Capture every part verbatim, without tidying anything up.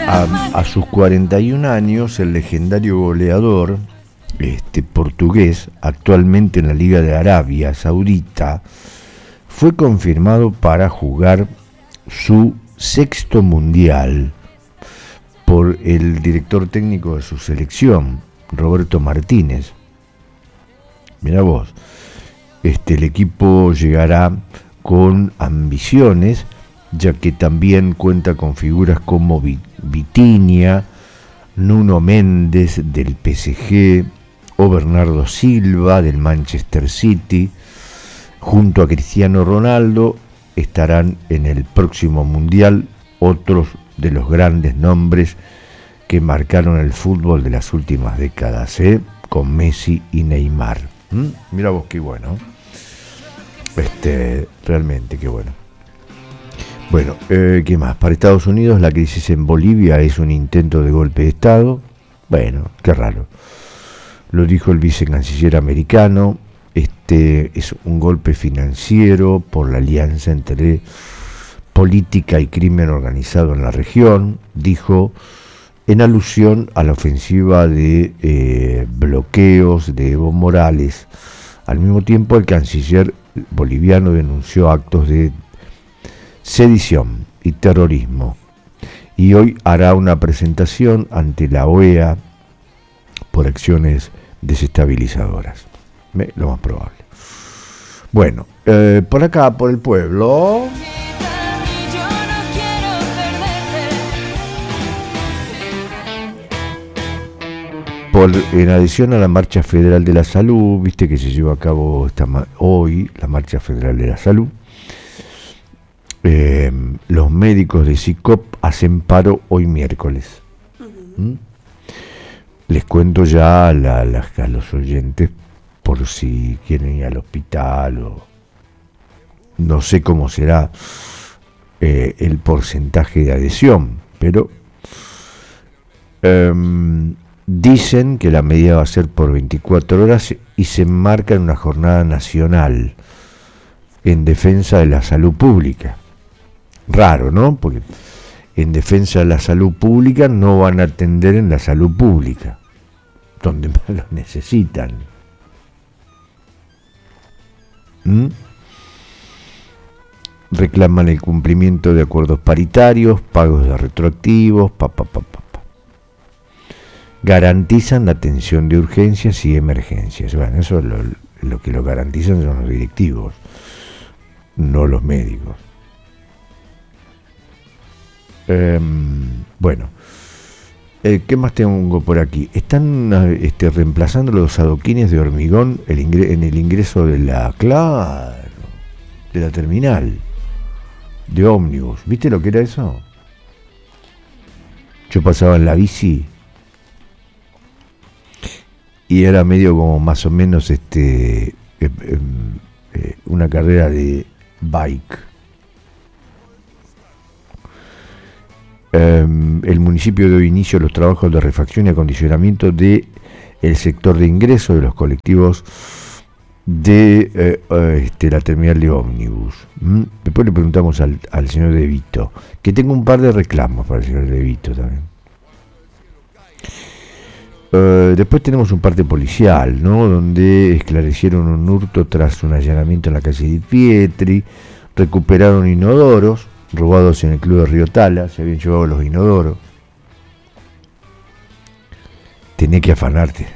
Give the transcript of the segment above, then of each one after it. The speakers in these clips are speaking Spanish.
A, a sus cuarenta y un años, el legendario goleador este, portugués, actualmente en la Liga de Arabia Saudita, fue confirmado para jugar su sexto mundial por el director técnico de su selección, Roberto Martínez. Mirá vos, este, el equipo llegará con ambiciones, ya que también cuenta con figuras como Vitinha, Nuno Méndez del P S G o Bernardo Silva del Manchester City. Junto a Cristiano Ronaldo estarán en el próximo mundial otros de los grandes nombres que marcaron el fútbol de las últimas décadas, ¿eh? Con Messi y Neymar. ¿Mm? Mira vos qué bueno. Este, realmente qué bueno. Bueno, eh, ¿qué más? Para Estados Unidos, la crisis en Bolivia es un intento de golpe de Estado. Bueno, qué raro. Lo dijo el vicecanciller americano. Este es un golpe financiero por la alianza entre política y crimen organizado en la región, dijo, en alusión a la ofensiva de eh, bloqueos de Evo Morales. Al mismo tiempo, el canciller boliviano denunció actos de sedición y terrorismo y hoy hará una presentación ante la O E A por acciones desestabilizadoras, lo más probable. Bueno, eh, por acá, por el pueblo, por, en adición a la Marcha Federal de la Salud, viste que se lleva a cabo esta, hoy la Marcha Federal de la Salud. Eh, los médicos de SICOP hacen paro hoy miércoles. Uh-huh. ¿Mm? Les cuento ya a, la, la, a los oyentes por si quieren ir al hospital o no sé cómo será eh, el porcentaje de adhesión, pero eh, dicen que la medida va a ser por veinticuatro horas y se enmarca en una jornada nacional en defensa de la salud pública. Raro, ¿no? Porque en defensa de la salud pública no van a atender en la salud pública, donde más lo necesitan. ¿Mm? Reclaman el cumplimiento de acuerdos paritarios, pagos de retroactivos, pa, pa, pa, pa, pa. Garantizan la atención de urgencias y emergencias. Bueno, eso es lo, lo que lo garantizan son los directivos, no los médicos. Eh, bueno, eh, ¿qué más tengo por aquí? Están este, reemplazando los adoquines de hormigón el ingre- en el ingreso de la, claro, de la terminal de ómnibus. ¿Viste lo que era eso? Yo pasaba en la bici y era medio como más o menos este eh, eh, una carrera de bike. El municipio dio inicio a los trabajos de refacción y acondicionamiento de el sector de ingreso de los colectivos de eh, este, la terminal de ómnibus. ¿Mm? Después le preguntamos al, al señor De Vito, que tengo un par de reclamos para el señor De Vito también. Uh, después tenemos un parte policial, ¿no? Donde esclarecieron un hurto tras un allanamiento en la calle Di Pietri, recuperaron inodoros robados en el club de Río Tala, se habían llevado los inodoros. Tenés que afanarte.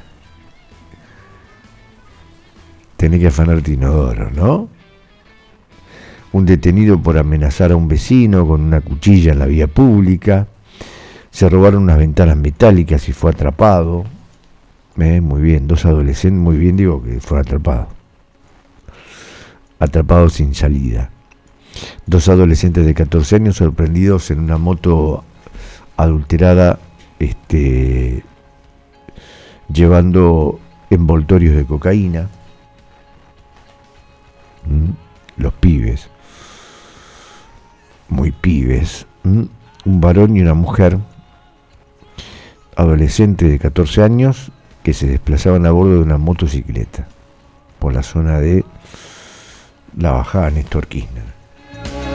Tenés que afanarte inodoro, ¿no? Un detenido por amenazar a un vecino con una cuchilla en la vía pública. Se robaron unas ventanas metálicas y fue atrapado. Eh, muy bien, dos adolescentes, muy bien digo que fue atrapado. Atrapado sin salida. Dos adolescentes de catorce años sorprendidos en una moto adulterada, este, llevando envoltorios de cocaína. ¿Mm? Los pibes, muy pibes. ¿Mm? Un varón y una mujer, adolescente de catorce años, que se desplazaban a bordo de una motocicleta por la zona de la bajada Néstor Kirchner.